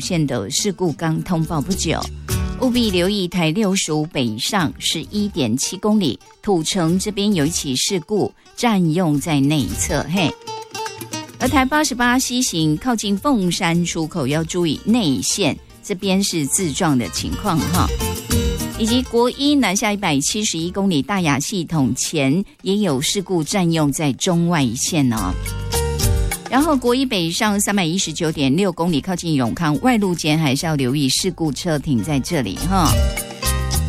线的事故刚通报不久，务必留意台65北上是 1.7 公里土城这边有一起事故占用在内侧，嘿。而台88西行靠近凤山出口要注意内线这边是自撞的情况哈。以及国一南下171公里大雅系统前也有事故占用在中外线哦。然后国一北上319.6公里靠近永康外路间还是要留意事故车停在这里哈。